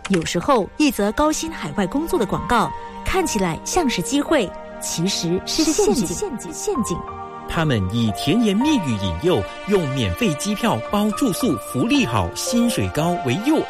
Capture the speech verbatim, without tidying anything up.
有时候，一则高薪海外工作的广告看起来像是机会，其实是陷阱。陷阱，陷阱。 他们以甜言蜜语引诱，用免费机票包住宿、福利好、薪水高为诱